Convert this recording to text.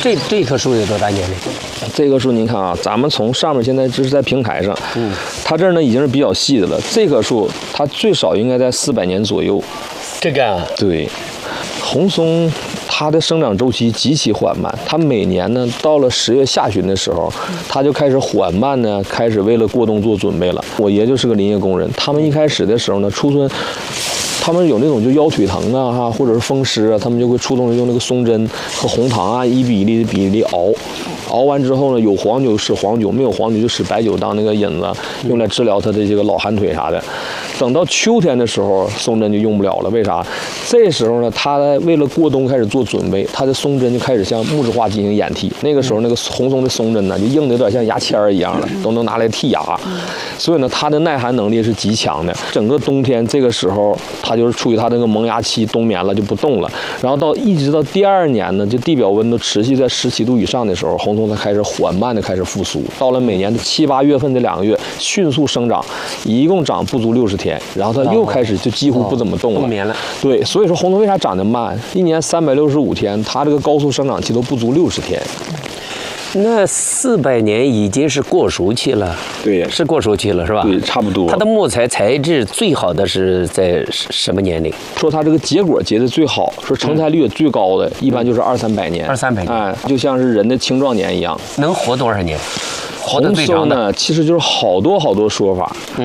这棵树有多大年龄？ 这棵树您看啊，咱们从上面现在这是在平台上，它这儿呢已经是比较细的了。这棵树它最少应该在400年左右。 这个啊， 对，红松它的生长周期极其缓慢，它每年呢到了10月下旬的时候，它就开始缓慢呢开始为了过冬做准备了。我爷就是个林业工人，他们一开始的时候呢出村。他们有那种就腰腿疼啊，或者是风湿啊，他们就会出动用那个松针和红糖啊1比1的比例熬完之后呢，有黄酒使黄酒，没有黄酒就使白酒当那个引子，用来治疗他的这个老寒腿啥的。等到秋天的时候，松针就用不了了，为啥？这时候呢，他为了过冬开始做准备，他的松针就开始向木质化进行掩剔。那个时候那个红松的松针呢，就硬的有点像牙签一样的，都能拿来剔牙。所以呢，它的耐寒能力是极强的。整个冬天这个时候，它就是处于它那个萌芽期，冬眠了就不动了。然后一直到第2年呢，就地表温度持续在17度以上的时候，红松它开始缓慢的开始复苏。到了每年的7、8月份这2个月，迅速生长，一共长不足60天，然后它又开始就几乎不怎么动了。 冬眠了。 对，所以说红松为啥长得慢？一年365天，它这个高速生长期都不足60天。 那400年已经是过熟期了， 对， 是过熟期了，是吧？ 对，差不多。 它的木材材质最好的是在什么年龄？ 说它这个结果结的最好，说成材率也最高的，一般就是200、300年。 200、300年， 哎，就像是人的青壮年一样。 能活多少年？活得红最长的松呢，其实就是好多说法。